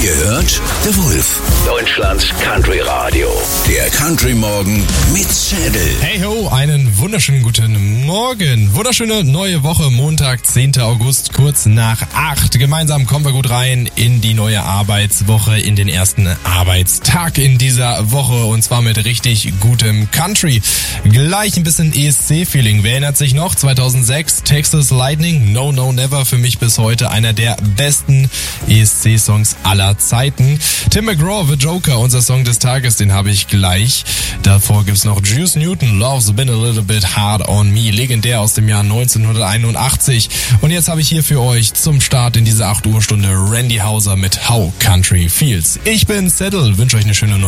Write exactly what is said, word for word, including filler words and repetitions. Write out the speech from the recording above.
gehört? The Wolf, Deutschlands Country Radio. Der Country Morgen mit Schädel. Hey ho, einen wunderschönen guten Morgen. Wunderschöne neue Woche, Montag, zehnten August, kurz nach acht. Gemeinsam kommen wir gut rein in die neue Arbeitswoche, in den ersten Arbeitstag in dieser Woche und zwar mit richtig gutem Country. Gleich ein bisschen E S C-Feeling. Wer erinnert sich noch? zweitausendsechs, Texas Lightning, No No Never, für mich bis heute einer der besten E S C-Songs aller Zeiten. Tim McGraw, The Joker, unser Song des Tages, den habe ich gleich. Davor gibt's noch Juice Newton, Love's Been a Little Bit Hard on Me, legendär aus dem Jahr neunzehnhunderteinundachtzig. Und jetzt habe ich hier für euch zum Start in diese acht Uhr Stunde Randy Houser mit How Country Feels. Ich bin Settle, wünsche euch eine schöne neue